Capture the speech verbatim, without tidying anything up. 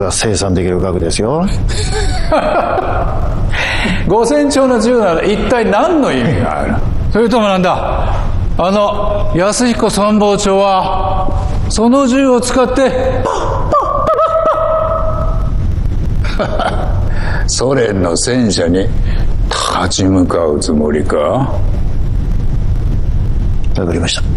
生産できる額ですよ。 ごせんちょうの銃なら一体何の意味がある？それともなんだ、あの安彦参謀長はその銃を使ってソ連の戦車に立ち向かうつもりか？ わかりました。